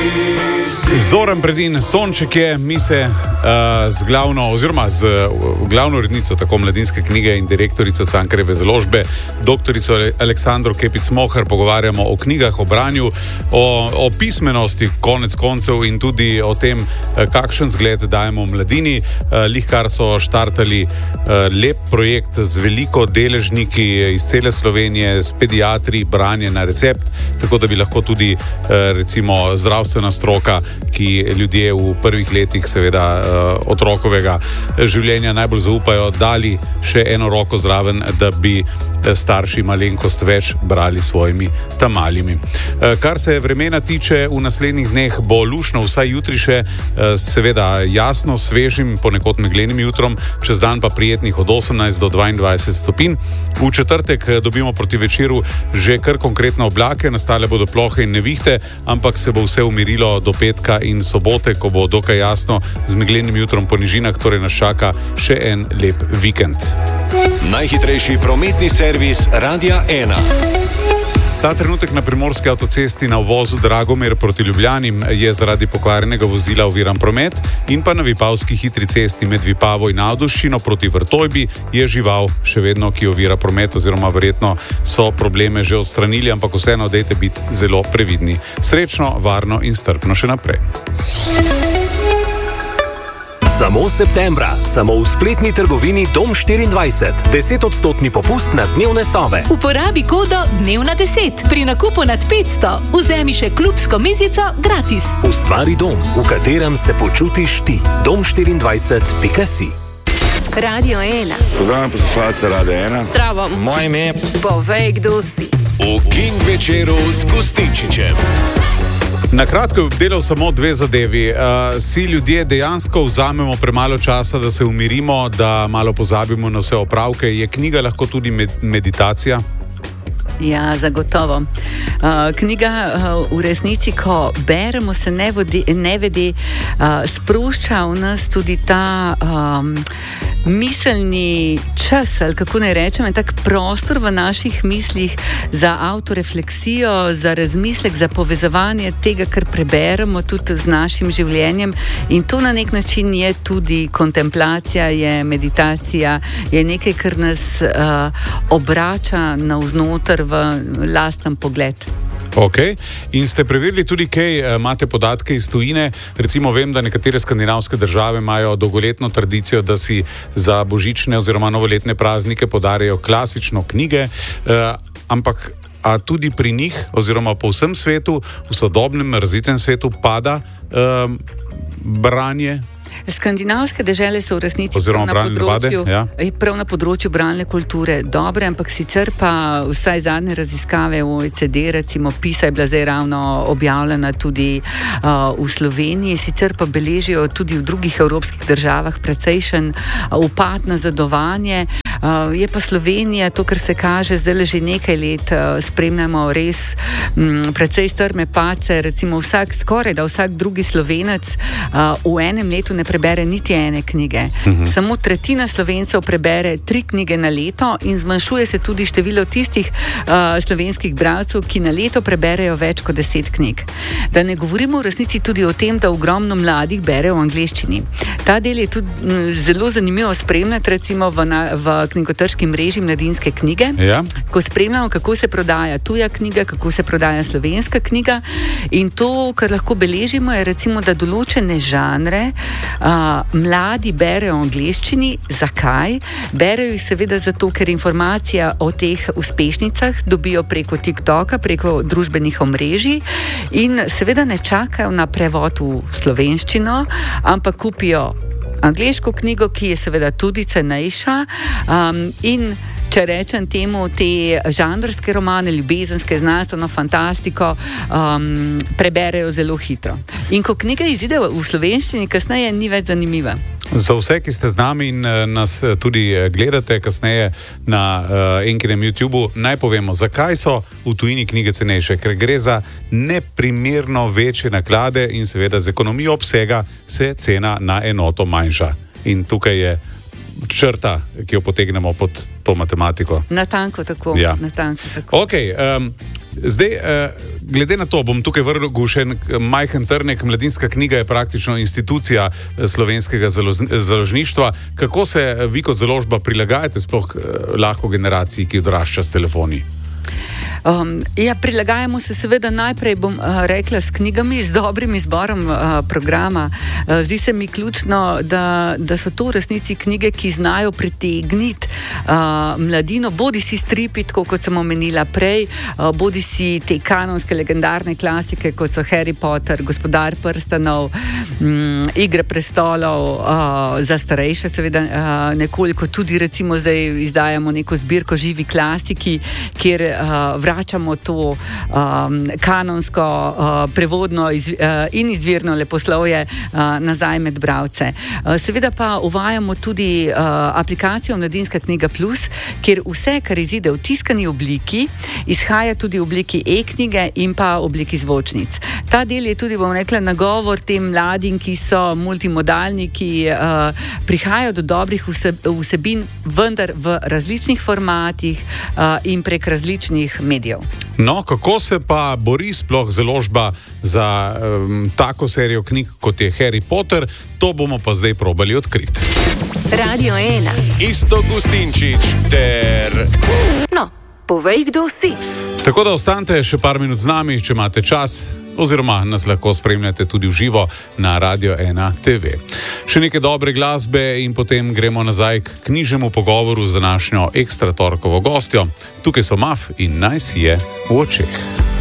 Zoran Predin, Sonček je, mi se z glavno urednico tako Mladinske knjige in direktorico Cankarjeve založbe, doktorico Aleksandro Kepic-Mohar, pogovarjamo o knjigah, o branju, o pismenosti konec koncev in tudi o tem, kakšen zgled dajemo mladini. Lihkar so štartali lep projekt z veliko deležniki iz cele Slovenije, s pediatri, branje na recept, tako da bi lahko tudi recimo zdravstvena stroka, ki ljudje v prvih letih seveda otrokovega življenja najbolj zaupajo, dali še eno roko zraven, da bi starši malenkost več brali svojimi tamalimi. Kar se vremena tiče, v naslednjih dneh bo lušno, vsaj jutri še, seveda jasno, svežim, ponekod meglenim jutrom, čez dan pa prijetnih od 18 do 22 stopinj. V četrtek dobimo proti večeru že kar konkretne oblake, nastale bodo plohe in nevihte, ampak se bo vse umirilo do petka in sobote, ko bo dokaj jasno, z meglenim jutrom po nižinah, torej nas čaka še en lep vikend. Najhitrejši prometni servis Radia 1. Ta trenutek na primorski avtocesti na uvozu Dragomir proti Ljubljani je zaradi pokvarjenega vozila oviran promet in pa na Vipavski hitri cesti med Vipavo in Avduščino proti Vrtojbi je žival še vedno, ki ovira promet, oziroma verjetno so probleme že odstranili, ampak vseeno dajte biti zelo previdni. Srečno, varno in strpno še naprej. Samo septembra, samo v spletni trgovini Dom 24. 10% popust na dnevne sobe. Uporabi kodo Dnevna10. Pri nakupu nad 500 vzemi še klubsko mizico gratis. Ustvari dom, v katerem se počutiš ti. Dom24.si. Radio 1. Program poslušalce Radio 1. Zdravo. Moje ime. Povej, kdo si. V King večeru s Gustinčičem. Na kratko bi delal samo dve zadevi. Si ljudje dejansko vzamemo premalo časa, da se umirimo, da malo pozabimo na vse opravke. Je knjiga lahko tudi meditacija? Ja, zagotovo. Knjiga v resnici, ko beremo, se nevede sprošča v nas tudi ta miselni čas, ali kako naj rečem, tak prostor v naših mislih za autorefleksijo, za razmislek, za povezovanje tega, kar preberemo tudi z našim življenjem, in to na nek način je tudi kontemplacija, je meditacija, je nekaj, kar nas obrača navznoter v lasten pogled. Ok, in ste preverili tudi kaj, imate podatke iz tujine, recimo vem, da nekatere skandinavske države imajo dolgoletno tradicijo, da si za božične oziroma novoletne praznike podarijo klasično knjige, ampak a tudi pri njih oziroma po vsem svetu, v sodobnem razvitem svetu pada branje? Skandinavske dežele so v resnici prav na področju bralne kulture dobre, ampak sicer pa vsaj zadnje raziskave OECD, recimo PISA je bila zdaj ravno objavljena tudi v Sloveniji, sicer pa beležijo tudi v drugih evropskih državah precejšen upad nazadovanje. Je pa Slovenija, to, kar se kaže, zdaj že nekaj let spremljamo res precej strme pace, recimo skoraj da vsak drugi Slovenec v enem letu ne prebere niti ene knjige. Samo tretjina Slovencev prebere 3 knjige na leto in zmanjšuje se tudi število tistih slovenskih bralcev, ki na leto preberejo več kot 10 knjig. Da ne govorimo v resnici tudi o tem, da ogromno mladih bere v angleščini. Ta del je tudi zelo zanimivo spremljati, recimo v knjigotrški mreži Mladinske knjige, ko spremljamo, kako se prodaja tuja knjiga, kako se prodaja slovenska knjiga, in to, kar lahko beležimo, je recimo, da določene žanre mladi berejo v angleščini. Zakaj? Berejo jih seveda zato, ker informacija o teh uspešnicah dobijo preko TikToka, preko družbenih omrežij, in seveda ne čakajo na prevod v slovenščino, ampak kupijo angleško knjigo, ki je seveda tudi cenejša, in če rečem temu, te žanrske romane, ljubezenske, znanstveno fantastiko preberejo zelo hitro. In ko knjiga izide v slovenščini, kasneje ni več zanimiva. Za vse, ki ste z nami in nas tudi gledate kasneje na Enkinem YouTubeu, naj povemo, zakaj so v tujini knjige cenejše. Ker gre za neprimerno večje naklade in seveda z ekonomijo obsega se cena na enoto manjša. In tukaj je črta, ki jo potegnemo pod to matematiko. Natanko tako. Ja. Natanko tako. Ok, zdaj glede na to, bom tukaj vrgel še majhen trnek. Mladinska knjiga je praktično institucija slovenskega založništva. Kako se vi kot založba prilagajate sploh lahko generaciji, ki odrašča s telefoni? Prilagajamo se seveda najprej, bom rekla, s knjigami, z dobrim izborom programa. Zdi se mi ključno, da so to v resnici knjige, ki znajo pritegniti mladino, bodi si stripi, tako kot sem omenila prej, bodi si te kanonske legendarne klasike, kot so Harry Potter, Gospodar prstanov, Igre prestolov, za starejše seveda nekoliko, tudi recimo zdaj izdajamo neko zbirko Živi klasiki, kjer vračamo to kanonsko, prevodno in izvirno leposlovje nazaj med bralce. Seveda pa uvajamo tudi aplikacijo Mladinska knjiga Plus, kjer vse, kar izide v tiskani obliki, izhaja tudi v obliki e-knjige in pa v obliki zvočnic. Ta del je tudi, bom rekla, nagovor tem mladim, ki so multimodalni, ki prihajajo do dobrih vsebin, vendar v različnih formatih in prek različnih medijev. No, kako se pa bori sploh založba za tako serijo knjig, kot je Harry Potter, to bomo pa zdaj probali odkriti. Radio 1. Iztok Gustinčič ter... No, povej, kdo si. Tako da ostanite še par minut z nami, če imate čas, oziroma nas lahko spremljate tudi v živo na Radio 1 TV. Še nekaj dobre glasbe in potem gremo nazaj k knjižnemu pogovoru z današnjo ekstra torkovo gostjo. Tukaj so Maf in Naj si je v očeh.